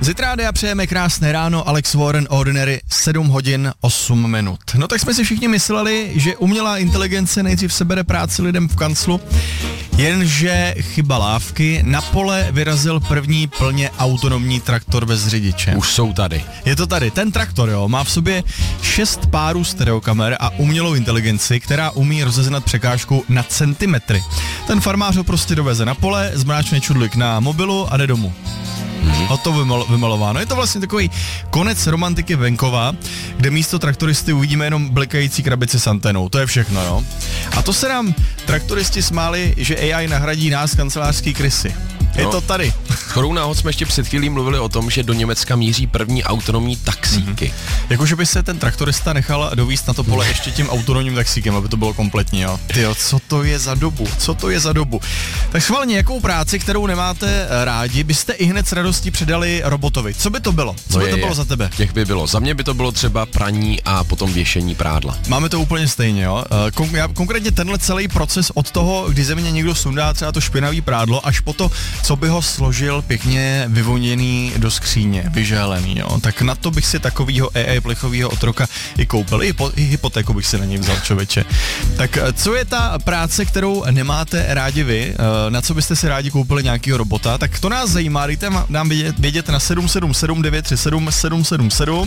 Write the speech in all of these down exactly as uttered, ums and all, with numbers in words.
Z rádia přejeme krásné ráno, Alex Warren, Ordinary, sedm hodin osm minut. No tak jsme si všichni mysleli, že umělá inteligence nejdřív sebere práci lidem v kanclu, jenže chyba lávky, na pole vyrazil první plně autonomní traktor bez řidiče. Už jsou tady. Je to tady, ten traktor, jo, má v sobě šest párů stereokamer a umělou inteligenci, která umí rozeznat překážku na centimetry. Ten farmář ho prostě doveze na pole, zmráčne čudlik na mobilu a jde domů. Mm-hmm. Hotovo vymal, vymalováno. Je to vlastně takový konec romantiky venkova, kde místo traktoristy uvidíme jenom blikající krabici s antenou. To je všechno, jo. A to se nám traktoristi smáli, že A I nahradí nás, kancelářský krysy. Je no, to tady. Shodou náhod jsme ještě před chvílí mluvili o tom, že do Německa míří první autonomní taxíky. Mm-hmm. Jakože by se ten traktorista nechal dovízt na to pole ještě tím autonomním taxíkem, aby to bylo kompletní, jo. Tyjo, co to je za dobu? Co to je za dobu? Tak schválně, jakou práci, kterou nemáte rádi, byste i hned s radostí předali robotovi? Co by to bylo? Co no by to je, bylo za tebe? Těch by bylo. Za mě by to bylo třeba praní a potom věšení prádla. Máme to úplně stejně, jo. Kon- já, konkrétně tenhle celý proces od toho, kdy ze mě někdo sundá třeba to špinavý prádlo, až po to, co by ho složil pěkně vyvoněný do skříně, vyžélený, jo. Tak na to bych si takovýho A I plechovýho otroka i koupil, i, po, i hypotéku bych si na něj vzal, člověče. Tak co je ta práce, kterou nemáte rádi vy, na co byste si rádi koupili nějakýho robota, tak to nás zajímá, dejte nám vědět, vědět na sedm sedm sedm devět tři sedm sedm sedm sedm.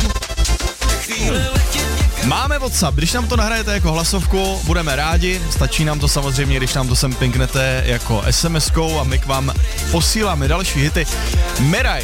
Máme WhatsApp, když nám to nahrajete jako hlasovku, budeme rádi, stačí nám to samozřejmě, když nám to sem pinknete jako SMSkou a my k vám posíláme další hity. Miraj,